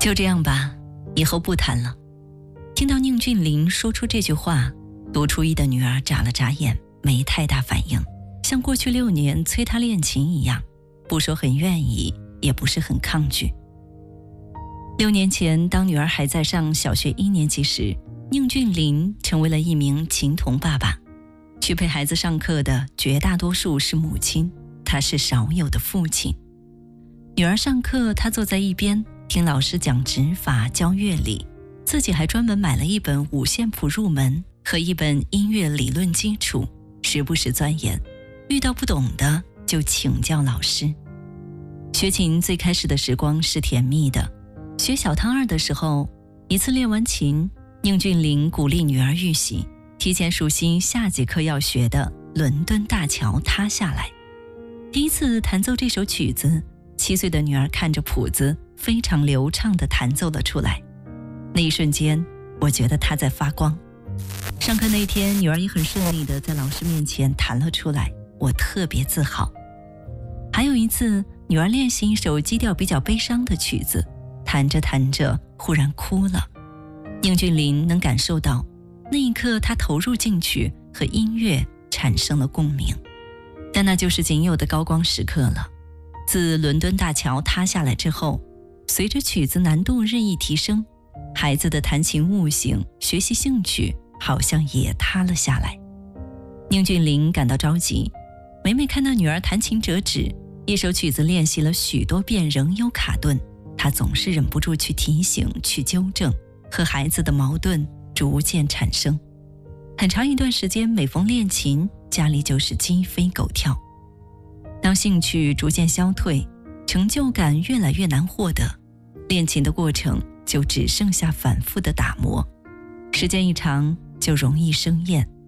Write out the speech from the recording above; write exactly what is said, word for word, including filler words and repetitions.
就这样吧，以后不谈了。听到宁俊霖说出这句话，读初一的女儿眨了眨眼，没太大反应，像过去六年催她练琴一样，不说很愿意，也不是很抗拒。六年前，当女儿还在上小学一年级时，宁俊霖成为了一名琴童爸爸。去陪孩子上课的绝大多数是母亲，他是少有的父亲。女儿上课，他坐在一边听老师讲指法教乐理，自己还专门买了一本五线谱入门和一本音乐理论基础，时不时钻研，遇到不懂的就请教老师。学琴最开始的时光是甜蜜的，学小汤二的时候，一次练完琴，宁俊霖鼓励女儿预习，提前熟悉下节课要学的伦敦大桥塌下来。第一次弹奏这首曲子，七岁的女儿看着谱子，非常流畅地弹奏了出来。那一瞬间，我觉得她在发光。上课那天，女儿也很顺利地在老师面前弹了出来，我特别自豪。还有一次，女儿练习一首基调比较悲伤的曲子，弹着弹着忽然哭了。宁俊霖能感受到，那一刻他投入进去，和音乐产生了共鸣。但那就是仅有的高光时刻了。自伦敦大桥塌下来之后，随着曲子难度日益提升，孩子的弹琴悟性、学习兴趣好像也塌了下来。宁俊霖感到着急，每每看到女儿弹琴折纸，一首曲子练习了许多遍仍有卡顿，他总是忍不住去提醒、去纠正，和孩子的矛盾逐渐产生。很长一段时间，每逢练琴，家里就是鸡飞狗跳。当兴趣逐渐消退，成就感越来越难获得，练琴的过程就只剩下反复的打磨，时间一长就容易生厌。